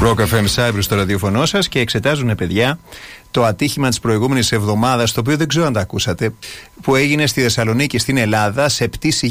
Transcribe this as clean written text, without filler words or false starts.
Rock FM Cyprus στο ραδιοφωνό σας και εξετάζουν, παιδιά, το ατύχημα της προηγούμενης εβδομάδας, το οποίο δεν ξέρω αν τα ακούσατε, που έγινε στη Θεσσαλονίκη στην Ελλάδα σε πτήση